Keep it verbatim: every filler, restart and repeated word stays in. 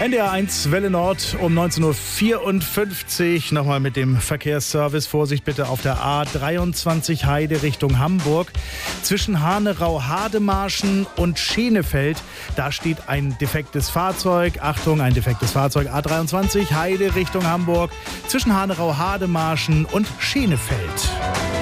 N D R eins Welle Nord um neunzehn Uhr vierundfünfzig. Nochmal mit dem Verkehrsservice. Vorsicht bitte auf der A dreiundzwanzig Heide Richtung Hamburg. Zwischen Hanerau-Hademarschen und Schenefeld. Da steht ein defektes Fahrzeug. Achtung, ein defektes Fahrzeug. A dreiundzwanzig Heide Richtung Hamburg. Zwischen Hanerau-Hademarschen und Schenefeld.